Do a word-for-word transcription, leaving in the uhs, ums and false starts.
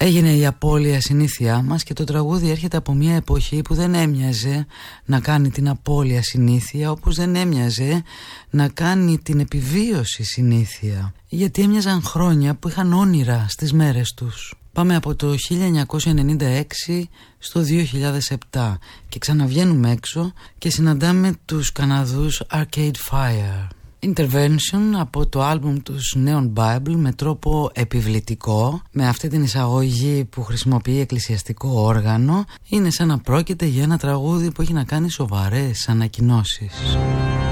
Έγινε η απώλεια συνήθειά μας και το τραγούδι έρχεται από μια εποχή που δεν έμοιαζε να κάνει την απώλεια συνήθεια, όπως δεν έμοιαζε να κάνει την επιβίωση συνήθεια, γιατί έμοιαζαν χρόνια που είχαν όνειρα στις μέρες τους. Πάμε από το χίλια εννιακόσια ενενήντα έξι στο δύο χιλιάδες επτά και ξαναβγαίνουμε έξω και συναντάμε τους Καναδούς Arcade Fire. Intervention από το άλμπουμ τους Neon Bible με τρόπο επιβλητικό, με αυτή την εισαγωγή που χρησιμοποιεί εκκλησιαστικό όργανο. Είναι σαν να πρόκειται για ένα τραγούδι που έχει να κάνει σοβαρές ανακοινώσεις.